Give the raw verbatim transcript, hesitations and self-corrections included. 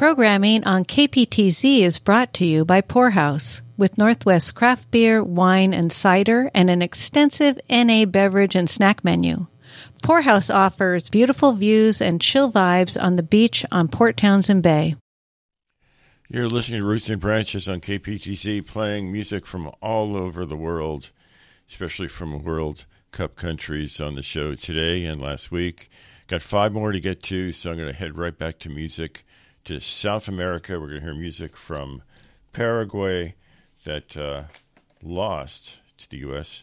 Programming on K P T Z is brought to you by Poorhouse, with Northwest craft beer, wine, and cider, and an extensive N A beverage and snack menu. Poorhouse offers beautiful views and chill vibes on the beach on Port Townsend Bay. You're listening to Roots and Branches on K P T Z, playing music from all over the world, especially from World Cup countries on the show today and last week. Got five more to get to, so I'm going to head right back to music. To South America, we're going to hear music from Paraguay that uh, lost to the U S